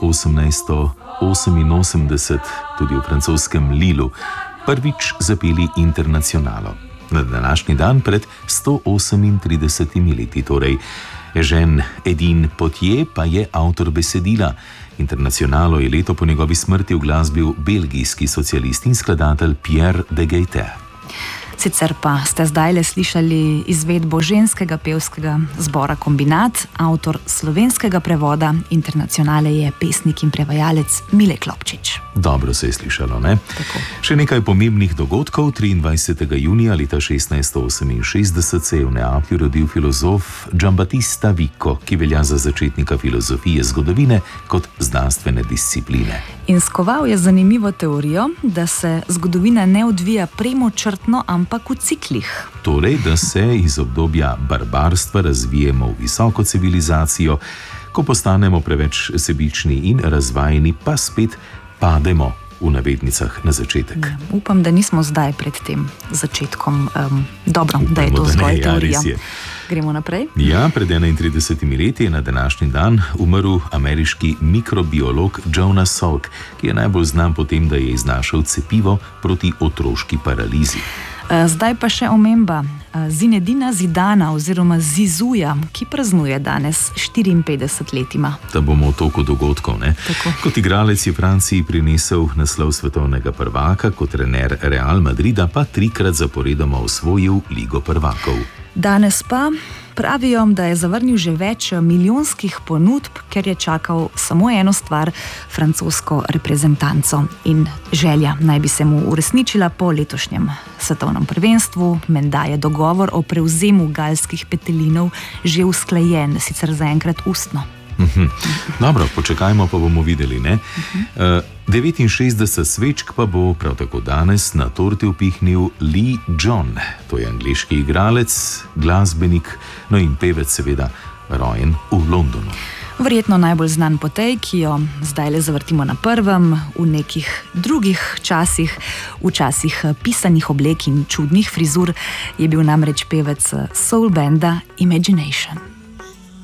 1888 tudi v francoskem Lillu prvič zapeli Internacionalo. Na današnji dan pred 138 leti, torej Eugène Edin Potier pa je avtor besedila. Internacionalo je leto po njegovi smrti uglasbil belgijski socialist in skladatelj Pierre de Gaite. Sicer pa ste zdajle slišali izvedbo ženskega pevskega zbora Kombinat, avtor slovenskega prevoda Internacionale je pesnik in prevajalec Mile Klopčič. Dobro se je slišalo, ne? Tako. Še nekaj pomembnih dogodkov. 23. junija leta 1668 se je v Neaplju rodil filozof Giambattista Vico, ki velja za začetnika filozofije zgodovine kot znanstvene discipline. In skoval je zanimivo teorijo, da se zgodovina ne odvija premočrtno, ampak v ciklih. Torej, da se iz obdobja barbarstva razvijemo v visoko civilizacijo, ko postanemo preveč sebični in razvajeni, pa spet pademo v navednicah na začetek. Ja, upam, da nismo zdaj pred tem začetkom. Dobro, upamo, da je to zgolj teorija. Gremo naprej. Ja, pred 31 leti je na današnji dan umrl ameriški mikrobiolog Jonas Salk, ki je najbolj znan po tem, da je iznašel cepivo proti otroški paralizi. Zdaj pa še omemba Zinedina Zidana oziroma Zizuja, ki praznuje danes 54 let ima. Da bomo v toku dogodkov, ne? Tako. Kot igralec je Franciji prinesel naslov svetovnega prvaka, kot trener Real Madrida pa 3-krat zaporedoma osvojil Ligo prvakov. Danes pa pravijo, da je zavrnil že več milijonskih ponudb, ker je čakal samo eno stvar, francosko reprezentanco. In želja naj bi se mu uresničila po letošnjem svetovnem prvenstvu. Menda je dogovor o prevzemu galskih petelinov že usklajen, sicer zaenkrat ustno. Dobro, počakajmo, pa bomo videli, ne? 69 svečk pa bo prav tako danes na torti upihnil Lee John. To je angleški igralec, glasbenik, no in pevec seveda, rojen v Londonu. Verjetno najbolj znan po tej, ki jo zdajle zavrtimo na prvem, v nekih drugih časih, v časih pisanih oblek in čudnih frizur, je bil namreč pevec soul banda Imagination.